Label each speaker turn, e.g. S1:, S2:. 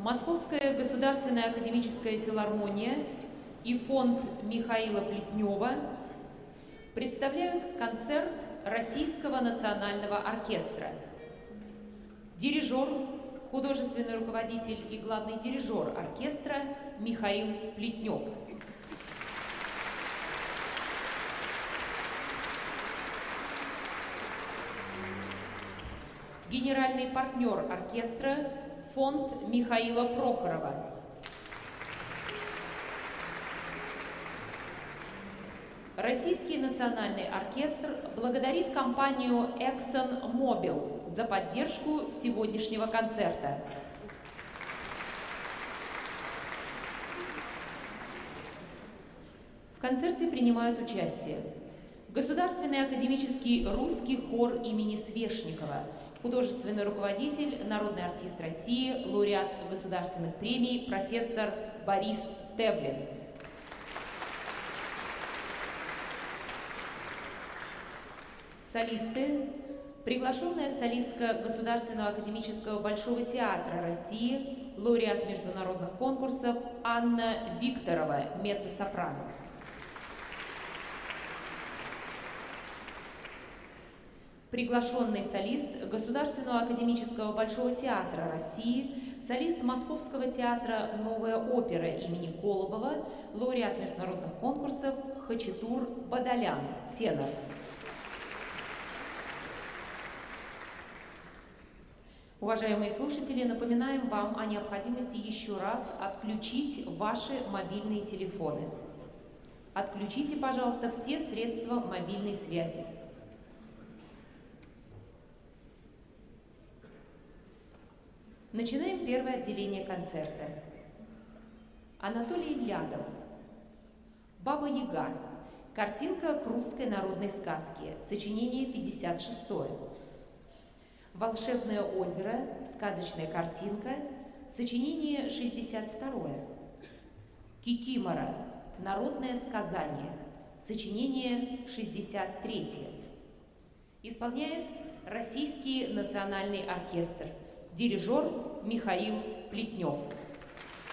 S1: Московская государственная академическая филармония и фонд Михаила Плетнева представляют концерт Российского национального оркестра. Дирижер, художественный руководитель и главный дирижер оркестра Михаил Плетнев. Генеральный партнер оркестра фонд Михаила Прохорова. Российский национальный оркестр благодарит компанию ExxonMobil за поддержку сегодняшнего концерта. В концерте принимают участие Государственный академический русский хор имени Свешникова, художественный руководитель, народный артист России, лауреат государственных премий профессор Борис Тевлин. Солисты. Приглашенная солистка Государственного академического Большого театра России, лауреат международных конкурсов Анна Викторова, меццо-сопрано. Приглашенный солист Государственного академического Большого театра России, солист Московского театра «Новая опера» имени Колобова, лауреат международных конкурсов Хачатур Бадалян, тенор. Уважаемые слушатели, напоминаем вам о необходимости еще раз отключить ваши мобильные телефоны. Отключите, пожалуйста, все средства мобильной связи. Начинаем первое отделение концерта. Анатолий Лядов. «Баба-Яга». Картинка к русской народной сказке. Сочинение 56-е. «Волшебное озеро», сказочная картинка, сочинение 62-е. «Кикимора», народное сказание, сочинение 63-е. Исполняет Российский национальный оркестр, дирижер Михаил Плетнев.